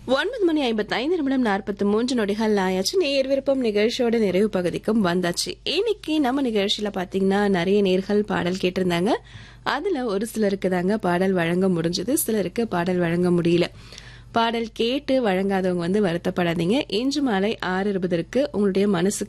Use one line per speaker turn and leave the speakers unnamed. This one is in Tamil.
9:55 ஆயாச்சு. நேர் விருப்பம் நிகழ்ச்சியோட நிறைவு பகுதிக்கும் வந்தாச்சு. இன்னைக்கு நம்ம நிகழ்ச்சியில பாத்தீங்கன்னா நிறைய நேர்கள் பாடல் கேட்டிருந்தாங்க. அதுல ஒரு சிலருக்கு தாங்க பாடல் வழங்க முடிஞ்சது, சிலருக்கு பாடல் வழங்க முடியல. பாடல் கேட்டு வழங்காதவங்க வருத்தப்படாதீங்க. இன்று மாலை 6:20 உங்களுடைய மனசுக்கு